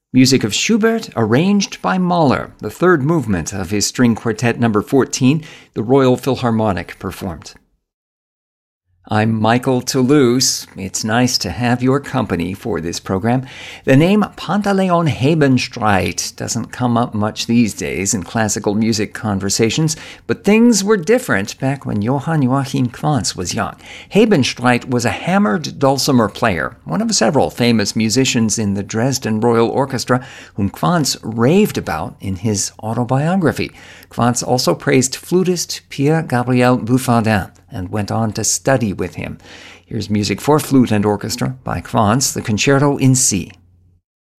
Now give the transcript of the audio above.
Music of Schubert, arranged by Mahler, the third movement of his String Quartet No. 14, the Royal Philharmonic performed. I'm Michael Toulouse. It's nice to have your company for this program. The name Pantaleon Hebenstreit doesn't come up much these days in classical music conversations, but things were different back when Johann Joachim Quantz was young. Hebenstreit was a hammered dulcimer player, one of several famous musicians in the Dresden Royal Orchestra, whom Quantz raved about in his autobiography. Quantz also praised flutist Pierre-Gabriel Buffardin and went on to study with him. Here's music for flute and orchestra by Quantz, the Concerto in C.